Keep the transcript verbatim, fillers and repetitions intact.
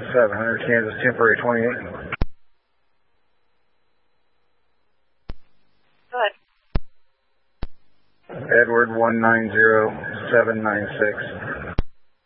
seven hundred Kansas temporary twenty-eight. Go ahead. Edward one nine zero seven nine six.